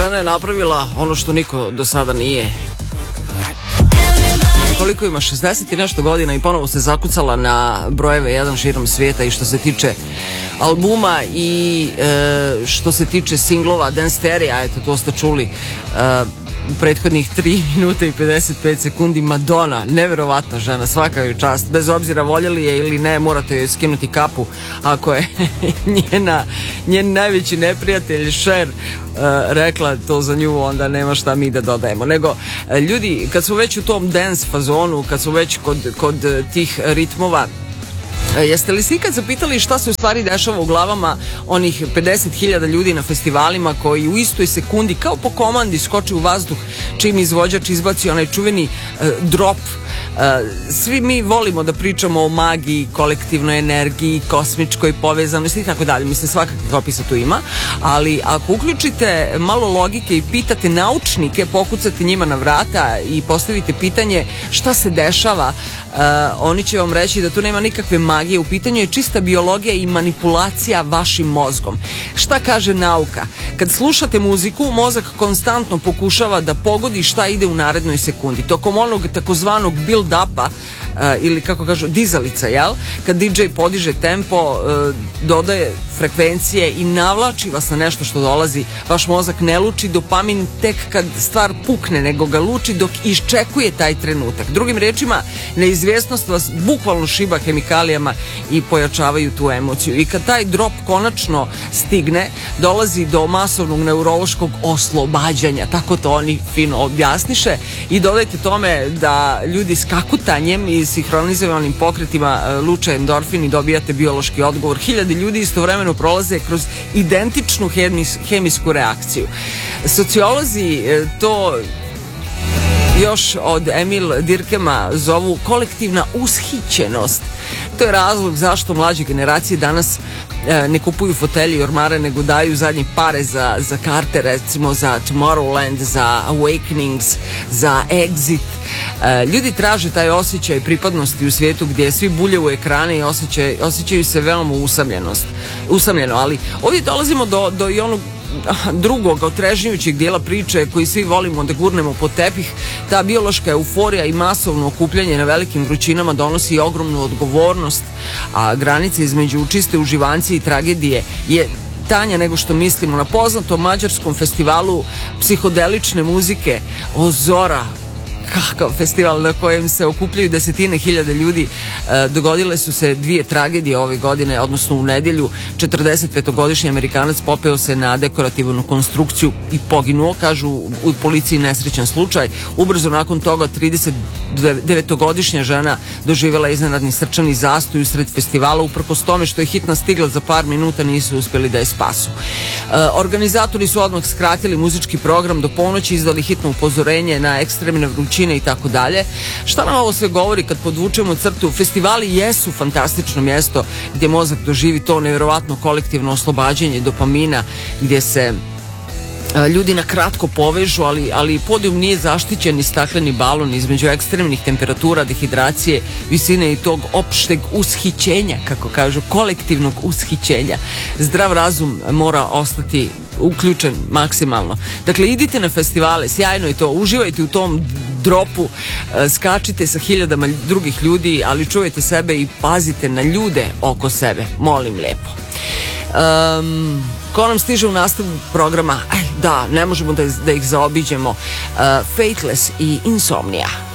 žena je napravila ono što niko do sada nije. Koliko ima, 60 i nešto godina i ponovo se zakucala na brojeve jedan širom svijeta i što se tiče albuma i što se tiče singlova Danceteria, eto to ste čuli u prethodnih 3 minuta i 55 sekundi. Madonna, neverovatna žena, svaka joj čast, bez obzira voljeli je ili ne, morate joj skinuti kapu ako je njen najveći neprijatelj Cher rekla to za nju, onda nema šta mi da dodajemo. Nego, ljudi, kad smo već u tom dance fazonu, kad smo već kod tih ritmova, jeste li se ikad zapitali šta se u stvari dešava u glavama onih 50.000 ljudi na festivalima koji u istoj sekundi kao po komandi skoči u vazduh čim izvođač izbaci onaj čuveni drop. Svi mi volimo da pričamo o magiji, kolektivnoj energiji, kosmičkoj povezanosti i tako dalje. Mislim, svakakvih opisa tu ima, ali ako uključite malo logike i pitate naučnike, pokucate njima na vrata i postavite pitanje šta se dešava, oni će vam reći da tu nema nikakve magije, u pitanju je čista biologija i manipulacija vašim mozgom. Šta kaže nauka? Kad slušate muziku, mozak konstantno pokušava da pogodi šta ide u narednoj sekundi. Tokom onog takozvanog build-upa, ili kako kažu, dizalica, jel? Kad DJ podiže tempo, dodaje frekvencije i navlači vas na nešto što dolazi, vaš mozak ne luči dopamin tek kad stvar pukne, nego ga luči dok iščekuje taj trenutak. Drugim rečima, neizvjesnost vas bukvalno šiba hemikalijama i pojačavaju tu emociju. I kad taj drop konačno stigne, dolazi do masovnog neurološkog oslobađanja, tako to oni fino objasniše, i dodajte tome da ljudi s kakutanjem i sinhronizovanim pokretima luče endorfin i dobijate biološki odgovor. 1000 ljudi istovremeno prolaze kroz identičnu hemijsku reakciju. Sociolozi to još od Emil Durkheima zovu kolektivna ushićenost. To je razlog zašto mlađe generacije danas ne kupuju fotelje i ormare, nego daju zadnje pare za karte, recimo za Tomorrowland, za Awakenings, za Exit. Ljudi traže taj osjećaj pripadnosti u svijetu gdje svi bulje u ekrane i osjećaju se veoma usamljeno, ali ovdje dolazimo do i onog drugog otrežnjujućeg dijela priče koji svi volimo da gurnemo pod tepih. Ta biološka euforija i masovno okupljanje na velikim vrućinama donosi ogromnu odgovornost, a granica između čiste uživancije i tragedije je tanja nego što mislimo. Na poznatom mađarskom festivalu psihodelične muzike Ozora, kakav festival na kojem se okupljaju desetine hiljada ljudi, dogodile su se 2 tragedije ove godine, odnosno u nedjelju. 45-godišnji Amerikanac popeo se na dekorativnu konstrukciju i poginuo, kažu u policiji nesrećan slučaj. Ubrzo nakon toga 39-godišnja žena doživjela iznenadni srčani zastoj usred festivala, uprkos tome što je hitna stigla za par minuta, nisu uspjeli da je spasu. Organizatori su odmah skratili muzički program do ponoći, izdali hitno upozorenje na ekstremne vrućine i tako dalje. Šta nam ovo sve govori kad podvučemo crtu? Festivali jesu fantastično mjesto gdje mozak doživi to nevjerovatno kolektivno oslobađanje dopamina, gdje se ljudi na kratko povežu, ali podijum nije zaštićeni stakleni balon između ekstremnih temperatura, dehidracije, visine i tog opšteg ushićenja, kako kažu, kolektivnog ushićenja. Zdrav razum mora ostati uključen maksimalno. Dakle, idite na festivale, sjajno je to, uživajte u tom dropu, skačite sa hiljadama drugih ljudi, ali čuvajte sebe i pazite na ljude oko sebe, molim lijepo. Ko nam stiže u nastavu programa? Da, ne možemo da ih zaobiđemo. Fateless i Insomnia.